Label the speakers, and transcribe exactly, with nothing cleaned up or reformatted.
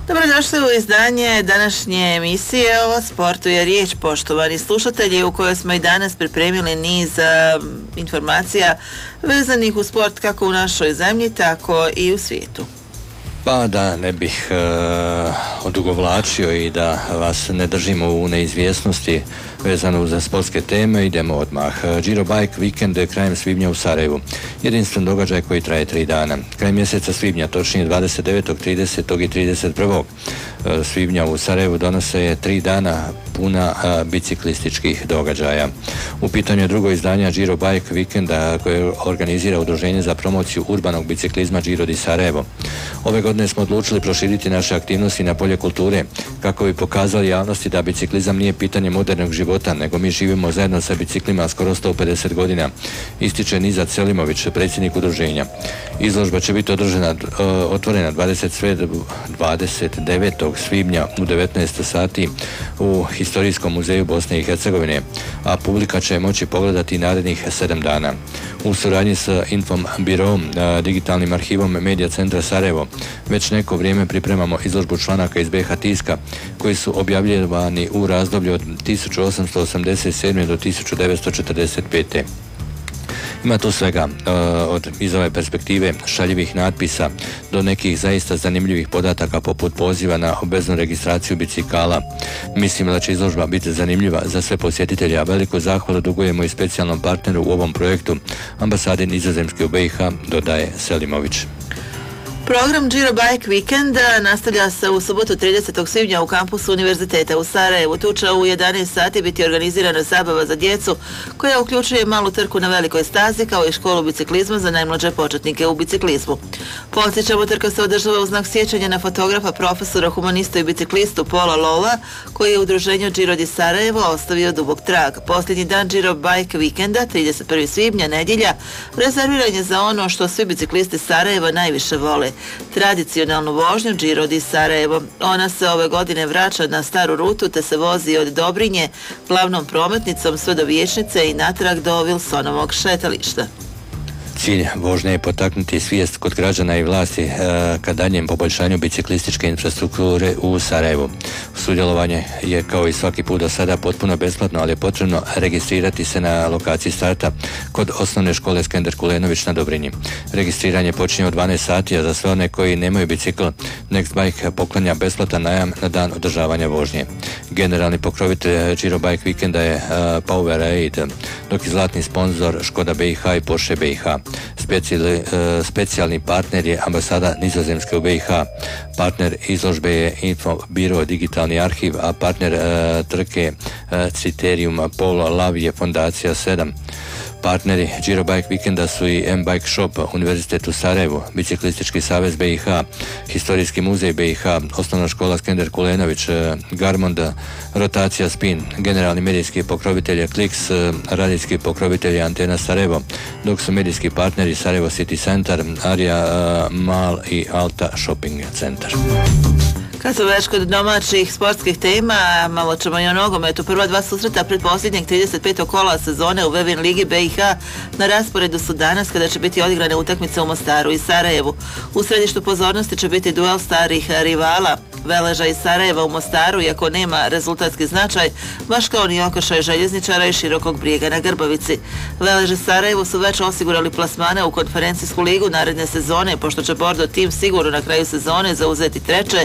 Speaker 1: Dobrodošli u izdanje današnje emisije O sportu je riječ, poštovani slušatelji, u kojoj smo i danas pripremili niz uh, informacija vezanih u sport kako u našoj zemlji, tako i u svijetu.
Speaker 2: Pa da ne bih e, odugovlačio i da vas ne držimo u neizvjesnosti vezano za sportske teme, idemo odmah. Giro Bike vikend je krajem svibnja u Sarajevu. Jedinstven događaj koji traje tri dana. Krajem mjeseca svibnja, točnije dvadeset devetog, tridesetog i trideset prvog svibnja u Sarajevu donose je tri dana puna a, biciklističkih događaja. U pitanju je drugo izdanje Giro Bike vikenda koje organizira Udruženje za promociju urbanog biciklizma Giro di Sarajevo. Ove godine smo odlučili proširiti naše aktivnosti na polje kulture kako bi pokazali javnosti da biciklizam nije pitanje modernog života, nego mi živimo zajedno sa biciklima skoro sto pedeset godina, ističe Nizad Selimović, predsjednik udruženja. Izložba će biti održana, otvorena dvadeset devetog svibnja u devetnaest sati u Historijskom muzeju Bosne i Hercegovine, a publika će moći pogledati narednih sedam dana. U suradnji s Infom Biroom, digitalnim arhivom Medija centra Sarajevo, već neko vrijeme pripremamo izložbu članaka iz B H tiska koji su objavljivani u razdoblju od tisuću osamsto osamdeset sedme do tisuću devetsto četrdeset pete. Ima tu svega, od iz ove perspektive šaljivih natpisa do nekih zaista zanimljivih podataka poput poziva na obveznu registraciju bicikala. Mislim da će izložba biti zanimljiva za sve posjetitelje, a veliku zahvalu dugujemo i specijalnom partneru u ovom projektu, ambasadi Nizozemske u B i H, dodaje Selimović.
Speaker 1: Program Giro Bike Weekend nastavlja se u subotu tridesetog svibnja u kampusu Univerziteta u Sarajevu. Tu će u jedanaest sati biti organizirana zabava za djecu koja uključuje malu trku na velikoj stazi kao i školu biciklizma za najmlađe početnike u biciklizmu. Podsjećamo, trka se održava u znak sjećanja na fotografa, profesora, humanistu i biciklistu Pola Lola koji je u udruženju Giro di Sarajevo ostavio dubok trag. Posljednji dan Giro Bike Weekenda, trideset prvog svibnja, nedjelja, rezerviran je za ono što svi biciklisti Sarajeva najviše vole, tradicionalnu vožnju Giro di Sarajevo. Ona se ove godine vraća na staru rutu te se vozi od Dobrinje glavnom prometnicom sve do Vijećnice i natrag do Wilsonovog šetališta.
Speaker 2: Cilj vožnje je potaknuti svijest kod građana i vlasti e, ka daljem poboljšanju biciklističke infrastrukture u Sarajevu. Sudjelovanje je kao i svaki put do sada potpuno besplatno, ali je potrebno registrirati se na lokaciji starta kod osnovne škole Skender Kulenović na Dobrinji. Registriranje počinje od dvanaest sati, a za sve one koji nemaju bicikl, Next Bike poklanja besplatan najam na dan održavanja vožnje. Generalni pokrovitelj Giro Bike Weekenda je uh, Powerade, dok je zlatni sponzor Škoda B i H i Porsche B i H. Specijali, uh, specijalni partner je ambasada Nizozemske u B i H. Partner izložbe je Info Biro, digitalni arhiv, a partner uh, trke uh, Criterium Polo Lav je fondacija sedam. Partneri Giro Bike Weekenda su i M-Bike Shop, Univerzitet u Sarajevu, Biciklistički savez B i H, Historijski muzej B i H, Osnovna škola Skender Kulenović, Garmond, Rotacija Spin, generalni medijski pokrovitelj Kliks, radijski pokrovitelj Antena Sarajevo, dok su medijski partneri Sarajevo City Center, Arija Mal i Alta Shopping Center.
Speaker 1: Kad smo već kod domaćih sportskih tema, malo ćemo i o nogometu. Prva dva susreta pred posljednjeg trideset petog kola sezone u Vevin Ligi B i H na rasporedu su danas, kada će biti odigrane utakmice u Mostaru i Sarajevu. U središtu pozornosti će biti duel starih rivala Veleža i Sarajeva u Mostaru, iako nema rezultatski značaj, baš kao ni okršaj željezničara i Širokog Brijega na Grbavici. Velež i Sarajevo su već osigurali plasmane u konferencijsku ligu naredne sezone, pošto će Bordo tim sigurno na kraju sezone zauzeti treće,